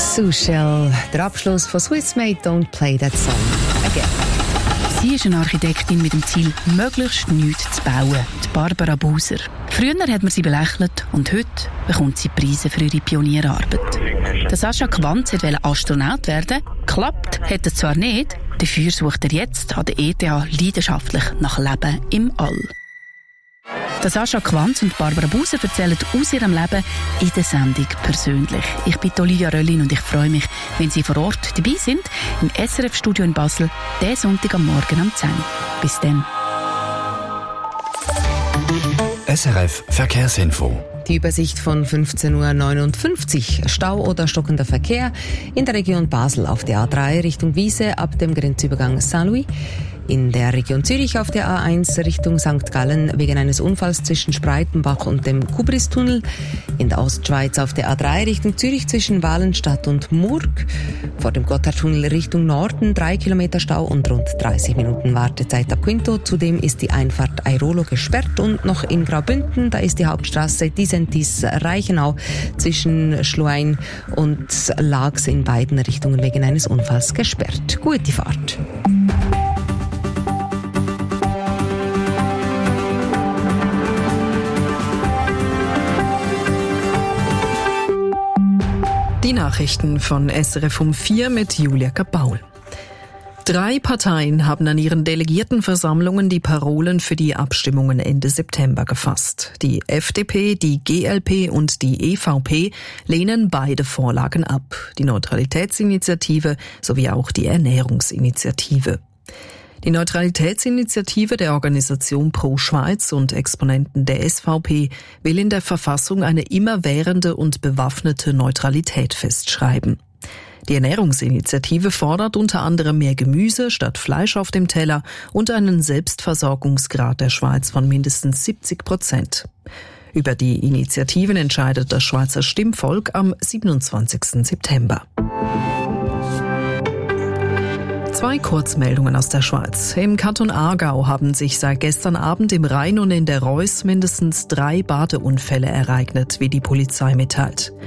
Sushell, der Abschluss von Swiss Made Don't Play That Song Again. Sie ist eine Architektin mit dem Ziel, möglichst nichts zu bauen, die Barbara Buser. Früher hat man sie belächelt und heute bekommt sie Preise für ihre Pionierarbeit. Der Sascha Quanz wollte Astronaut werden, klappt hat er zwar nicht, dafür sucht er jetzt an der ETH leidenschaftlich nach Leben im All. Der Sascha Quanz und Barbara Buser erzählen aus ihrem Leben in der Sendung persönlich. Ich bin Olivia Röllin und ich freue mich, wenn Sie vor Ort dabei sind, im SRF-Studio in Basel, diesen Sonntag am Morgen um 10 Uhr. Bis dann. SRF Verkehrsinfo. Die Übersicht von 15.59 Uhr. Stau oder stockender Verkehr in der Region Basel auf der A3 Richtung Wiese ab dem Grenzübergang Saint-Louis. In der Region Zürich auf der A1 Richtung St. Gallen wegen eines Unfalls zwischen Spreitenbach und dem Kubristunnel. In der Ostschweiz auf der A3 Richtung Zürich zwischen Walenstadt und Murg. Vor dem Gotthardtunnel Richtung Norden 3 Kilometer Stau und rund 30 Minuten Wartezeit ab Quinto. Zudem ist die Einfahrt Airolo gesperrt und noch in Graubünden, da ist die Hauptstraße Disentis-Reichenau zwischen Schluein und Laax in beiden Richtungen wegen eines Unfalls gesperrt. Gute Fahrt. Die Nachrichten von SRF um 4 mit Julia Kapaul. 3 Parteien haben an ihren Delegiertenversammlungen die Parolen für die Abstimmungen Ende September gefasst. Die FDP, die GLP und die EVP lehnen beide Vorlagen ab. Die Neutralitätsinitiative sowie auch die Ernährungsinitiative. Die Neutralitätsinitiative der Organisation Pro Schweiz und Exponenten der SVP will in der Verfassung eine immerwährende und bewaffnete Neutralität festschreiben. Die Ernährungsinitiative fordert unter anderem mehr Gemüse statt Fleisch auf dem Teller und einen Selbstversorgungsgrad der Schweiz von mindestens 70%. Über die Initiativen entscheidet das Schweizer Stimmvolk am 27. September. 2 Kurzmeldungen aus der Schweiz. Im Kanton Aargau haben sich seit gestern Abend im Rhein und in der Reuss mindestens 3 Badeunfälle ereignet, wie die Polizei mitteilt.